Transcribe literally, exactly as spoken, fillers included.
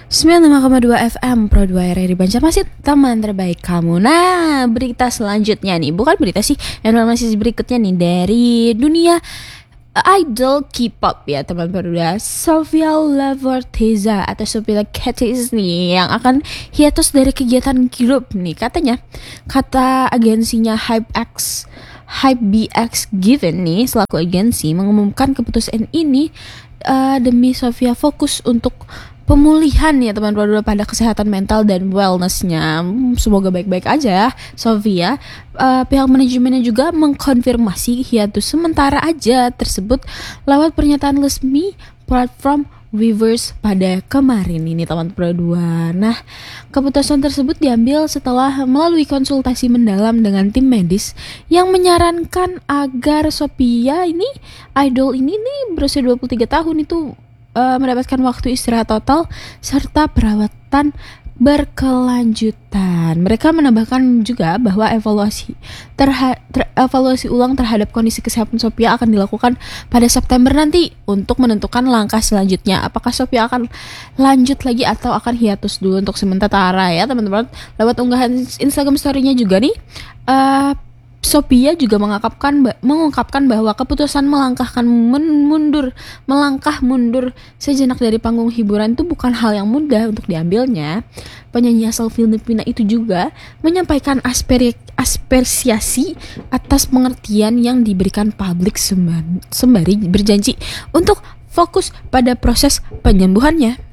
sembilan puluh lima koma dua F M Pro dua R R I Banjarmasin, teman terbaik kamu. Nah, berita selanjutnya nih, bukan berita sih, informasi berikutnya nih dari dunia idol K-pop ya teman berdua. Sofia Lavorteza atau Sofia Catis nih yang akan hiatus dari kegiatan grup nih katanya. Kata agensinya HypeX HypeBX Given nih selaku agensi mengumumkan keputusan ini uh, demi Sofia fokus untuk pemulihan ya teman berdua pada kesehatan mental dan wellnessnya. Semoga baik-baik aja ya Sofia. Uh, pihak manajemennya juga mengkonfirmasi hiatus sementara aja tersebut lewat pernyataan resmi platform Weverse pada kemarin ini teman berdua. Nah, keputusan tersebut diambil setelah melalui konsultasi mendalam dengan tim medis yang menyarankan agar Sofia ini idol ini nih berusia dua puluh tiga tahun itu uh, mendapatkan waktu istirahat total serta perawatan berkelanjutan. Mereka menambahkan juga bahwa evaluasi terha- ter- evaluasi ulang terhadap kondisi kesehatan Sofia akan dilakukan pada September nanti untuk menentukan langkah selanjutnya. Apakah Sofia akan lanjut lagi atau akan hiatus dulu untuk sementara ya teman-teman. Lewat unggahan Instagram story-nya juga nih, uh, Sofia juga mengungkapkan mengungkapkan bahwa keputusan melangkahkan mundur melangkah mundur sejenak dari panggung hiburan itu bukan hal yang mudah untuk diambilnya. Penyanyi asal Filipina itu juga menyampaikan asperi, apresiasi atas pengertian yang diberikan publik sembari berjanji untuk fokus pada proses penyembuhannya.